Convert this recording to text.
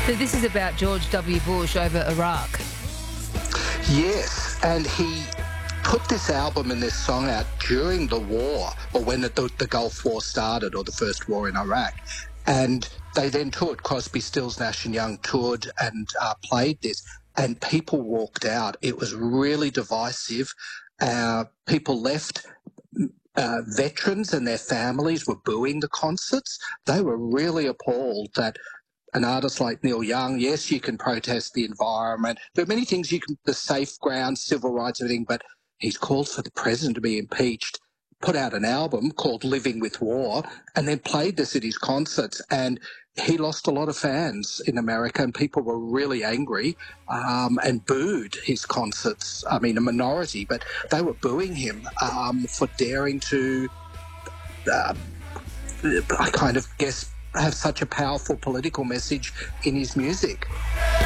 So this is about George W. Bush over Iraq. Yes, and he put this album and this song out during the war, or when the Gulf War started, or the first war in Iraq. And they then toured, Crosby, Stills, Nash and Young toured and played this, and people walked out. It was really divisive. People left. Veterans and their families were booing the concerts. They were really appalled that an artist like Neil Young, yes, you can protest the environment. There are many things you can, the safe ground, civil rights, everything, but he's called for the president to be impeached, put out an album called Living with War, and then played this at his concerts. And he lost a lot of fans in America, and people were really angry and booed his concerts. I mean, a minority, but they were booing him for daring to, I kind of guess, have such a powerful political message in his music.